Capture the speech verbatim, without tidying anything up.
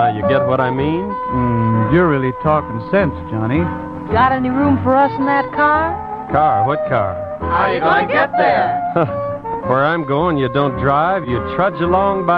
you get what I mean? Mm, you're really talking sense, Johnny. Got any room for us in that car? Car? What car? How are you going to get there? Where I'm going, you don't drive, you trudge along by